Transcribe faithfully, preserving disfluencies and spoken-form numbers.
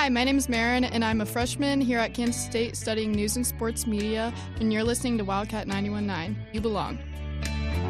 Hi, my name is Marin, and I'm a freshman here at Kansas State studying news and sports media, and you're listening to Wildcat ninety-one point nine. You belong.